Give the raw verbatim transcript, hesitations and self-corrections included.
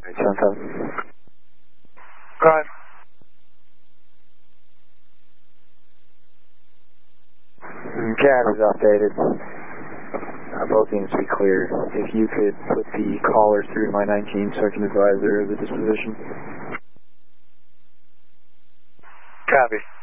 seven seven. Go ahead. C A D is updated. Uh, both units be clear. If you could put the caller through my nineteen so I can advise her of the disposition. Copy.